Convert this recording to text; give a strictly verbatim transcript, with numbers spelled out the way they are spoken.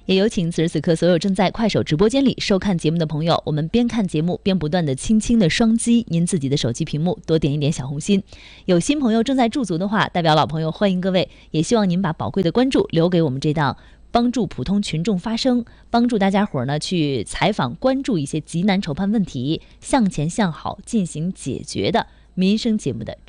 也有请此时此刻所有正在快手直播间里收看节目的朋友，我们边看节目边不断的轻轻的双击您自己的手机屏幕，多点一点小红心。有新朋友正在驻足的话，代表老朋友欢迎各位，也希望您把宝贵的关注留给我们这档帮助普通群众发声，帮助大家伙儿呢去采访关注一些急难愁盼问题，向前向好进行解决的民生节目的